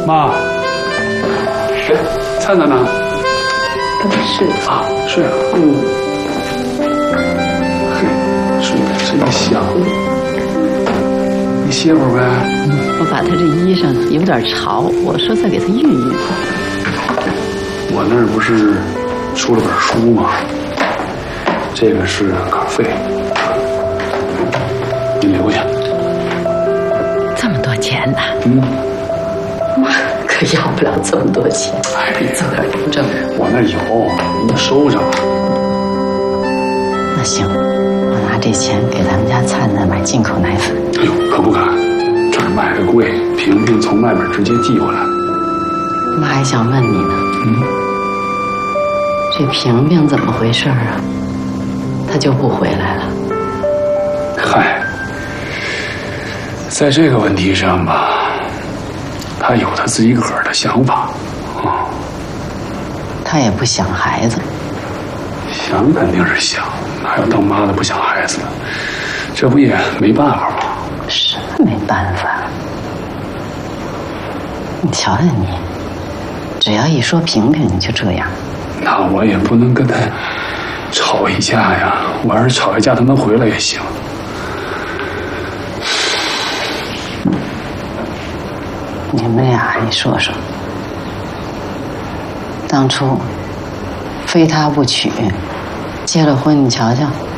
妈，哎，灿灿呢？ 他睡了啊，睡了。嘿，睡得真香。你歇会儿呗。 我把他这衣裳有点潮，我说再给他熨熨。 我那儿不是出了本书吗？这个是稿费，你留下。 这么多钱呢？妈可要不了这么多钱。 哎， 自个儿留着。 我那有，你就收着吧。 那行，我拿这钱给咱们家灿灿买进口奶粉。 哎呦，可不敢，这儿卖的贵，萍萍从外边直接寄回来。 妈还想问你呢。这萍萍怎么回事啊？她就不回来了？ 嗨，在这个问题上吧，她有她自己个儿的想法啊。 她也不想孩子。 想肯定是想，哪有当妈的不想孩子的？这不也没办法吗？ 什么没办法？你瞧瞧你，只要一说萍萍你就这样。 那我也不能跟他吵一架呀，我要是吵一架他能回来也行。 你们俩，你说说，当初非他不娶，结了婚，你瞧瞧，